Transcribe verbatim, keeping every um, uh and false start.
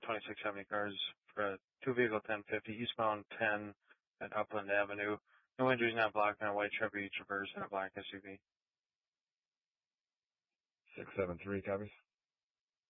twenty-six seventy cars for a two-vehicle ten fifty, eastbound ten at Upland Avenue. No injuries, not blocked, on a white Chevy Traverse and a black S U V. six seven three copies.